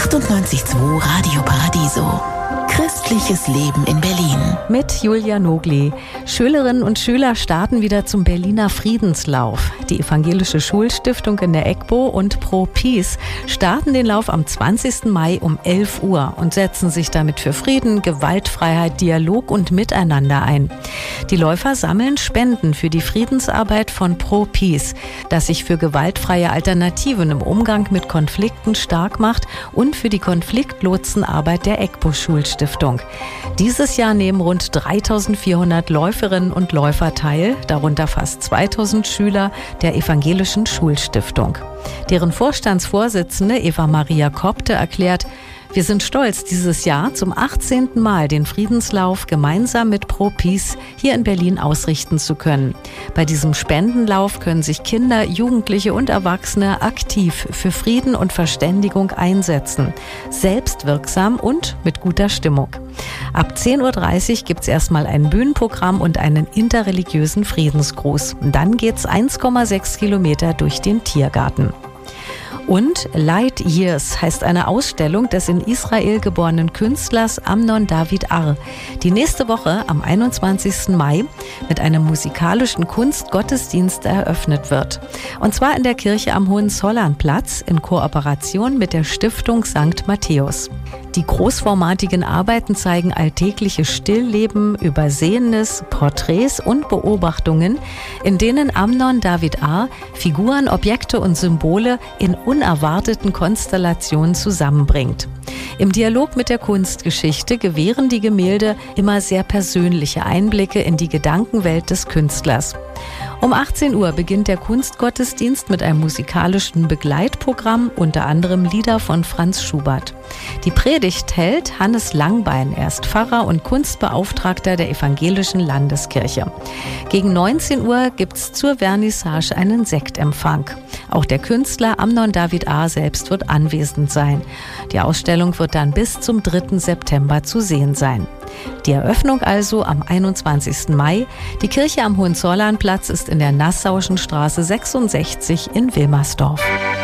98.2 Radio Paradiso. Christliches Leben in Berlin. Mit Julia Nogli. Schülerinnen und Schüler starten wieder zum Berliner Friedenslauf. Die Evangelische Schulstiftung in der EGBO und Pro Peace starten den Lauf am 20. Mai um 11 Uhr und setzen sich damit für Frieden, Gewaltfreiheit, Dialog und Miteinander ein. Die Läufer sammeln Spenden für die Friedensarbeit von Pro Peace, das sich für gewaltfreie Alternativen im Umgang mit Konflikten stark macht und für die Konfliktlotsenarbeit der EGBO-Schulstiftung. Dieses Jahr nehmen rund 3.400 Läuferinnen und Läufer teil, darunter fast 2.000 Schüler der Evangelischen Schulstiftung. Deren Vorstandsvorsitzende Eva Maria Kopte erklärt: Wir sind stolz, dieses Jahr zum 18. Mal den Friedenslauf gemeinsam mit Pro Peace hier in Berlin ausrichten zu können. Bei diesem Spendenlauf können sich Kinder, Jugendliche und Erwachsene aktiv für Frieden und Verständigung einsetzen. Selbstwirksam und mit guter Stimmung. Ab 10.30 Uhr gibt es erstmal ein Bühnenprogramm und einen interreligiösen Friedensgruß. Dann geht's 1,6 Kilometer durch den Tiergarten. Und Light Years heißt eine Ausstellung des in Israel geborenen Künstlers Amnon David Ar, die nächste Woche am 21. Mai mit einem musikalischen Kunstgottesdienst eröffnet wird. Und zwar in der Kirche am Hohenzollernplatz in Kooperation mit der Stiftung St. Matthäus. Die großformatigen Arbeiten zeigen alltägliches Stillleben, Übersehenes, Porträts und Beobachtungen, in denen Amnon David Ar Figuren, Objekte und Symbole in unerwarteten Konstellationen zusammenbringt. Im Dialog mit der Kunstgeschichte gewähren die Gemälde immer sehr persönliche Einblicke in die Gedankenwelt des Künstlers. Um 18 Uhr beginnt der Kunstgottesdienst mit einem musikalischen Begleitprogramm, unter anderem Lieder von Franz Schubert. Die Predigt hält Hannes Langbein, er ist Pfarrer und Kunstbeauftragter der Evangelischen Landeskirche. Gegen 19 Uhr gibt's zur Vernissage einen Sektempfang. Auch der Künstler Amnon David Ar selbst wird anwesend sein. Die Ausstellung wird dann bis zum 3. September zu sehen sein. Die Eröffnung also am 21. Mai. Die Kirche am Hohenzollernplatz ist in der Nassauischen Straße 66 in Wilmersdorf.